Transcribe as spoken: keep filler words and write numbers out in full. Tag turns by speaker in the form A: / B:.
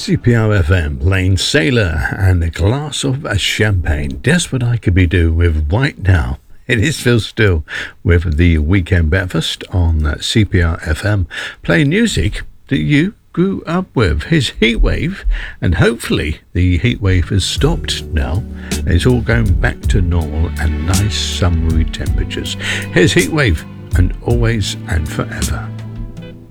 A: C P R F M, Plain Sailor and a glass of champagne. That's what I could be doing with right now. It is Phil Still with the Weekend Breakfast on C P R F M, playing music that you grew up with. Here's Heatwave, and hopefully the heatwave has stopped now. It's all going back to normal and nice summery temperatures. Here's Heatwave, and Always and Forever.